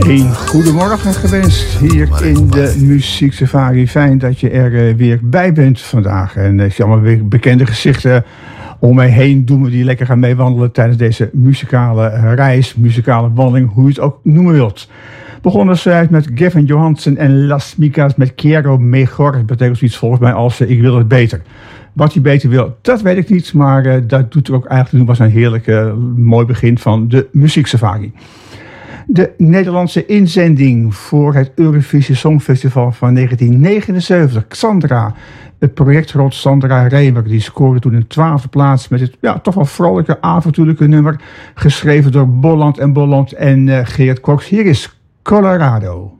Een goedemorgen gewenst hier in de Muziek Safari. Fijn dat je er weer bij bent vandaag. En ik zie allemaal weer bekende gezichten om mij heen doen we die lekker gaan meewandelen tijdens deze muzikale reis, muzikale wandeling, hoe je het ook noemen wilt. Begonnen ze met Gavin Johansen en Las Micas met Quiero Mejor. Dat betekent iets volgens mij als ik wil het beter. Wat hij beter wil, dat weet ik niet, maar dat doet er ook eigenlijk toe. Was een heerlijk mooi begin van de Muziek Safari. De Nederlandse inzending voor het Eurovisie Songfestival van 1979. Xandra, het projectrot Sandra Remer, die scoorde toen een 12e plaats met het toch wel vrolijke, avontuurlijke nummer. Geschreven door Bolland en Geert Cox. Hier is Colorado.